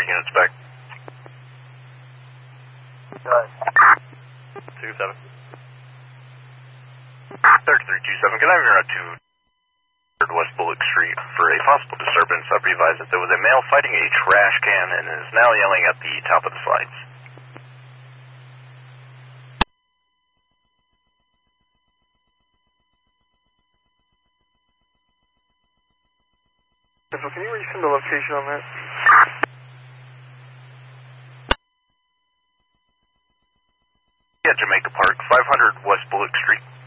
units back. 27. 3327, can I have your route to West Bullock Street for a possible disturbance? I've advised that there was a male fighting a trash can and is now yelling at the top of the slides. So can you resend the location on that? Yeah, Jamaica Park, 500 West Bullock Street.